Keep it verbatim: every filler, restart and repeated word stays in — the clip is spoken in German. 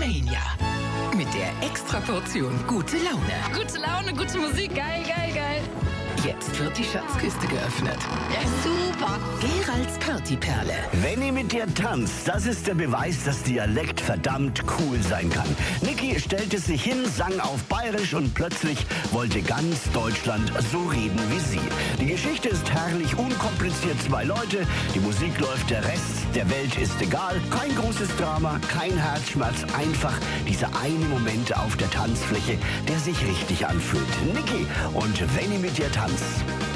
Mania. Mit der Extraportion gute Laune. Gute Laune, gute Musik, geil, geil, geil. Jetzt wird die Schatzkiste geöffnet. Ja, super. Geralds Partyperle. Wenn ihr mit dir tanzt, das ist der Beweis, dass Dialekt verdammt cool sein kann. Niki stellte sich hin, sang auf Bayerisch und plötzlich wollte ganz Deutschland so reden wie sie. Die Geschichte ist herrlich unkompliziert, zwei Leute, die Musik läuft, der Rest der Welt ist egal. Kein großes Drama, kein Herzschmerz, einfach dieser eine Moment auf der Tanzfläche, der sich richtig anfühlt. Niki und Wenn ihr mit dir tanzt.